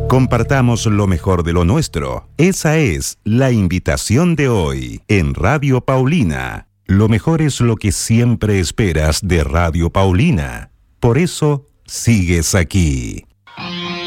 Compartamos lo mejor de lo nuestro. Esa es la invitación de hoy en Radio Paulina. Lo mejor es lo que siempre esperas de Radio Paulina. Por eso, sigues aquí.